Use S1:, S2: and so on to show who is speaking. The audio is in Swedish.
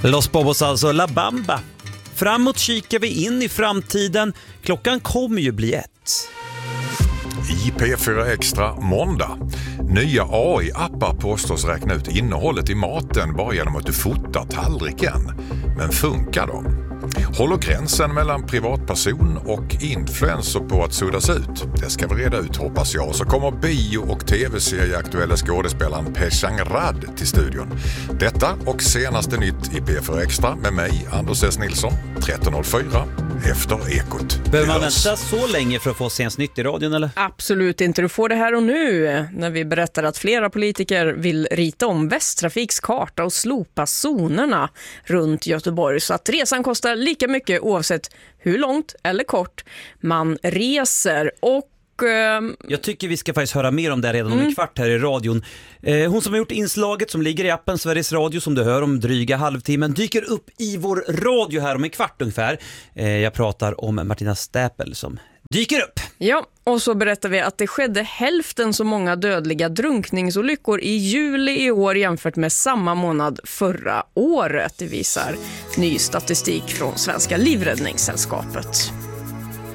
S1: Los Bobos, alltså La Bamba. Framåt kikar vi in i framtiden. Klockan kommer ju bli 1.
S2: I P4 Extra måndag. Nya AI-appar påstås räkna ut innehållet i maten bara genom att du fotar tallriken. Men funkar de? Håller gränsen mellan privatperson och influencer på att suddas ut? Det ska vi reda ut, hoppas jag. Så kommer bio- och tv-serieaktuella skådespelaren Peshang Rad till studion. Detta och senaste nytt i P4 Extra med mig, Anders S. Nilsson, 13.04 efter Ekot.
S1: Behöver man vänta så länge för att få sens nytt i radion, eller?
S3: Absolut inte, du får det här och nu när vi berättar att flera politiker vill rita om Västtrafiks karta och slopa zonerna runt Göteborg så att resan kostar lika mycket oavsett hur långt eller kort man reser. Och
S1: jag tycker vi ska faktiskt höra mer om det redan om en kvart här i radion. Hon som har gjort inslaget som ligger i appen Sveriges Radio som du hör om dryga halvtimmen dyker upp i vår radio här om en kvart ungefär. Jag pratar om Martina Stäpel som dyker upp.
S3: Ja, och så berättar vi att det skedde hälften så många dödliga drunkningsolyckor i juli i år jämfört med samma månad förra året. Det visar ny statistik från Svenska Livräddningssällskapet.